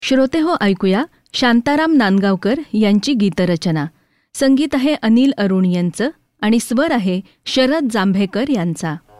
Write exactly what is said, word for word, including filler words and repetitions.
श्रोते हो, ऐकूया शांताराम नांदगावकर यांची गीतरचना. संगीत आहे अनिल अरुण यांचं आणि स्वर आहे शरद जांभेकर यांचा.